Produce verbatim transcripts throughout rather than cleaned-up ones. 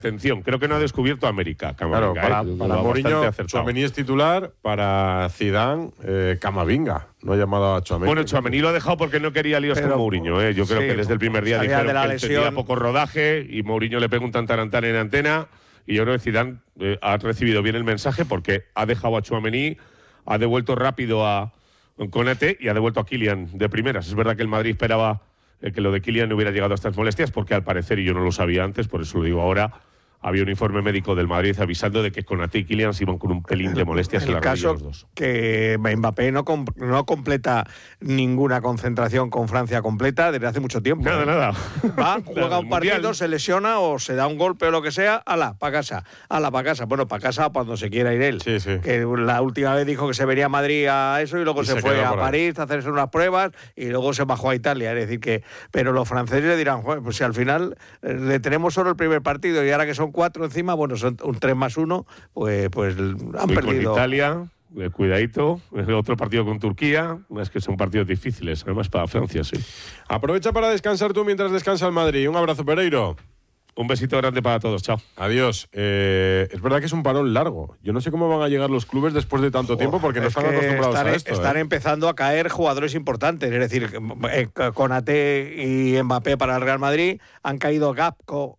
Atención, creo que no ha descubierto América. Camavinga, claro, para, ¿eh? para Mourinho, Tchouaméni es titular, para Zidane, eh, Camavinga. No ha llamado a Tchouaméni. Bueno, Tchouaméni lo ha dejado porque no quería líos Pero, con Mourinho. ¿eh? Yo creo sí, que desde el primer día sabía dijeron de la que él tenía lesión. poco rodaje y Mourinho le pregunta un tarantán en antena. Y yo creo que Zidane eh, ha recibido bien el mensaje porque ha dejado a Tchouaméni, ha devuelto rápido a Konaté y ha devuelto a Kylian de primeras. Es verdad que el Madrid esperaba eh, que lo de Kylian no hubiera llegado a estas molestias porque al parecer, y yo no lo sabía antes, por eso lo digo ahora, había un informe médico del Madrid avisando de que Konaté y Kylian se iban con un pelín de molestias en, en la el rodilla caso los dos. Que Mbappé no, com no completa ninguna concentración con Francia completa desde hace mucho tiempo. Nada, ¿eh? nada. Va, juega Nada, un partido, mundial. se lesiona o se da un golpe o lo que sea, ala, para casa, ala, para casa. Bueno, para casa cuando se quiera ir él. Sí, sí. Que la última vez dijo que se vería a Madrid a eso y luego Y se, se fue quedó a por ahí. París a hacerse unas pruebas y luego se bajó a Italia. Es decir que, pero los franceses dirán, joder, pues si al final eh, le tenemos solo el primer partido y ahora que son cuatro encima, bueno, son un tres más uno, pues, pues han Y perdido. con Italia, eh, cuidadito, otro partido con Turquía, es que son partidos difíciles, además para Francia, sí. Aprovecha para descansar tú mientras descansa el Madrid. Un abrazo, Pereiro. Un besito grande para todos, chao. Adiós. Eh, es verdad que es un parón largo. Yo no sé cómo van a llegar los clubes después de tanto tiempo porque no Es están que acostumbrados están, a esto. Están ¿eh? empezando a caer jugadores importantes, es decir, eh, Konaté y Mbappé para el Real Madrid, han caído Gakpo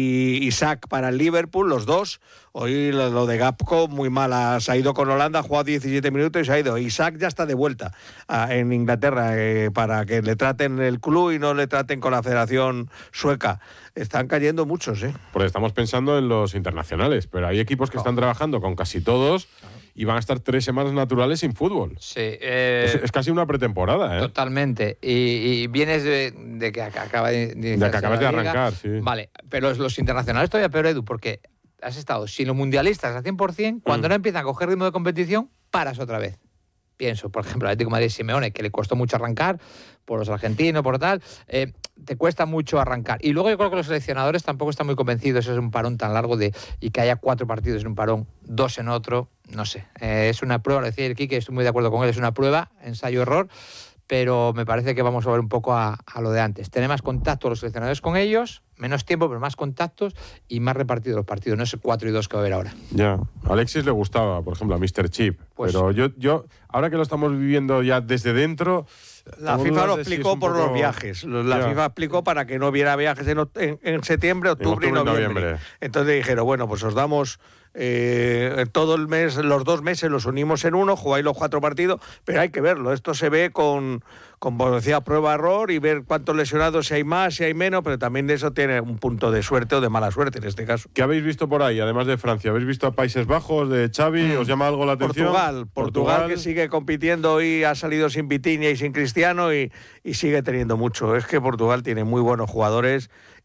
y Isaac para el Liverpool, los dos. Hoy lo, lo de Gakpo muy mal, se ha ido con Holanda, ha jugado diecisiete minutos y se ha ido. Isaac ya está de vuelta a, en Inglaterra eh, para que le traten el club y no le traten con la Federación Sueca. Están cayendo muchos, ¿eh? Porque estamos pensando en los internacionales, pero hay equipos que están trabajando con casi todos y van a estar tres semanas naturales sin fútbol. Sí, eh, es, es casi una pretemporada, ¿eh? Totalmente. Y, y vienes de, de que acaba de, de, de que acabas de arrancar, sí. Vale, pero los, los internacionales todavía peor, Edu, porque has estado sin los mundialistas al cien por cien, cuando mm. no empiezan a coger ritmo de competición, paras otra vez. Pienso, por ejemplo, el Atlético de Madrid Simeone, que le costó mucho arrancar, por los argentinos, por tal, eh, te cuesta mucho arrancar. Y luego yo creo que los seleccionadores tampoco están muy convencidos, es un parón tan largo de y que haya cuatro partidos en un parón, dos en otro, no sé. Eh, es una prueba, lo decía el Quique, estoy muy de acuerdo con él, es una prueba, ensayo-error, pero me parece que vamos a ver un poco a, a lo de antes. Tener más contacto los seleccionadores con ellos, menos tiempo, pero más contactos y más repartidos los partidos. No es el cuatro y dos que va a haber ahora. Ya. A Alexis le gustaba, por ejemplo, a míster Chip. Pues, pero yo, yo, ahora que lo estamos viviendo ya desde dentro... La FIFA lo explicó si por poco... los viajes. La ya. FIFA explicó para que no hubiera viajes en, en, en septiembre, octubre, en octubre y noviembre. noviembre. Entonces dijeron, bueno, pues os damos eh, todo el mes, los dos meses los unimos en uno, jugáis los cuatro partidos, pero hay que verlo. Esto se ve con, como decía, prueba-error y ver cuántos lesionados, si hay más, si hay menos, pero también de eso tiene un punto de suerte o de mala suerte en este caso. ¿Qué habéis visto por ahí, además de Francia? ¿Habéis visto a Países Bajos, de Xavi? Mm. ¿Os llama algo la atención? Portugal, Portugal, Portugal que sigue compitiendo y ha salido sin Vitinha y sin Cristiano y, y sigue teniendo mucho. Es que Portugal tiene muy buenos jugadores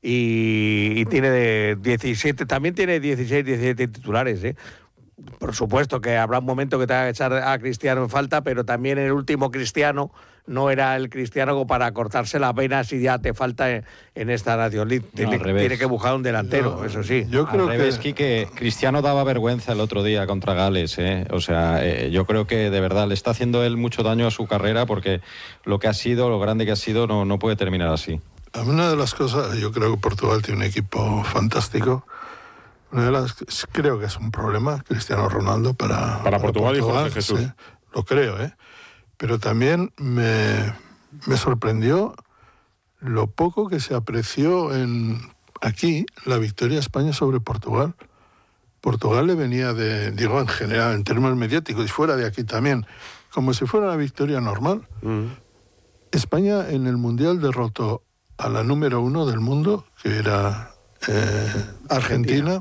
y, y tiene de diecisiete, también tiene dieciséis, diecisiete titulares, ¿eh? Por supuesto que habrá un momento que te haga echar a Cristiano en falta, pero también el último Cristiano no era el Cristiano como para cortarse la vena si ya te falta en, en esta Nación League. No, tiene, tiene que buscar un delantero, yo, eso sí. Yo creo al revés, que Quique, Cristiano daba vergüenza el otro día contra Gales, ¿eh? O sea, eh, yo creo que de verdad le está haciendo él mucho daño a su carrera porque lo que ha sido, lo grande que ha sido, no, no puede terminar así. Una de las cosas, yo creo que Portugal tiene un equipo fantástico. Una de las, creo que es un problema Cristiano Ronaldo para, para, para Portugal, Portugal y Jorge Jesús. Sí, lo creo, ¿eh? Pero también me, me sorprendió lo poco que se apreció en aquí la victoria de España sobre Portugal. Portugal le venía de, digo en general, en términos mediáticos y fuera de aquí también, como si fuera una victoria normal. Mm. España en el Mundial derrotó a la número uno del mundo, que era eh, Argentina. Argentina.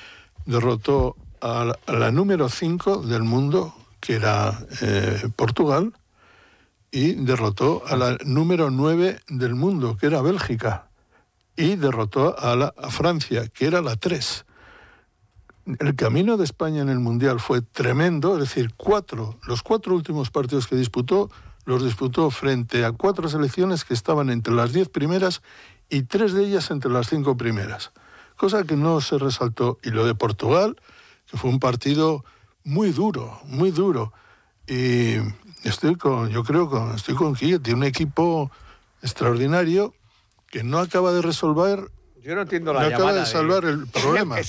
Derrotó a la, a la número cinco del mundo, que era eh, Portugal, y derrotó a la número nueve del mundo, que era Bélgica, y derrotó a, la, a Francia, que era la tres. El camino de España en el Mundial fue tremendo, es decir, cuatro, los cuatro últimos partidos que disputó, los disputó frente a cuatro selecciones que estaban entre las diez primeras y tres de ellas entre las cinco primeras. Cosa que no se resaltó. Y lo de Portugal, que fue un partido muy duro, muy duro. Y estoy con, yo creo que estoy con Quique, tiene un equipo extraordinario que no acaba de resolver Yo no entiendo la Me acaba llamada. de salvar el problema.